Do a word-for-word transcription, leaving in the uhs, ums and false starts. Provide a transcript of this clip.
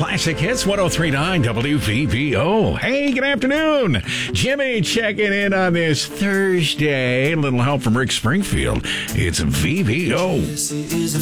Classic Hits one oh three point nine W V V O. Hey, good afternoon. Jimmy checking in on this Thursday. A little help from Rick Springfield. It's V V O.